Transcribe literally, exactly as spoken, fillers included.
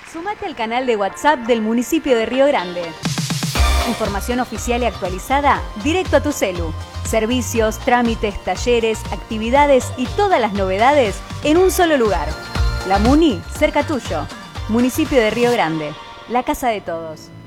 Sumate al canal de WhatsApp del municipio de Río Grande. Información oficial y actualizada directo a tu celu. Servicios, trámites, talleres, actividades y todas las novedades en un solo lugar. La Muni, cerca tuyo. Municipio de Río Grande, la casa de todos.